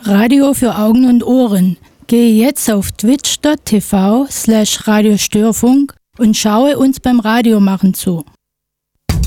Radio für Augen und Ohren. Gehe jetzt auf twitch.tv/Radiostörfunk und schaue uns beim Radiomachen zu.